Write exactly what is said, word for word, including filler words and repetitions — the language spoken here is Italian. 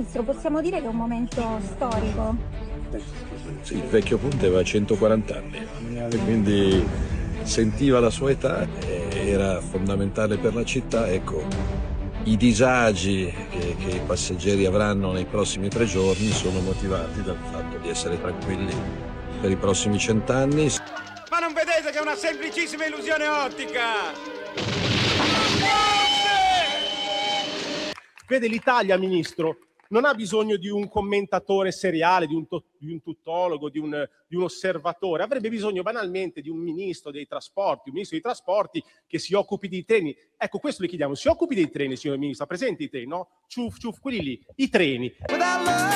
Ministro, possiamo dire che è un momento storico? Sì, il vecchio ponte aveva centoquaranta anni e quindi sentiva la sua età, era fondamentale per la città. Ecco, i disagi che, che i passeggeri avranno nei prossimi tre giorni sono motivati dal fatto di essere tranquilli per i prossimi cent'anni. Ma non vedete che è una semplicissima illusione ottica? Vede, l'Italia, Ministro, non ha bisogno di un commentatore seriale, di un, to- di un tuttologo, di un, di un osservatore. Avrebbe bisogno banalmente di un ministro dei trasporti, un ministro dei trasporti che si occupi dei treni. Ecco, questo le chiediamo. Si occupi dei treni, signor Ministro? Ha presente i treni, no? Ciuf, ciuf, quelli lì, i treni.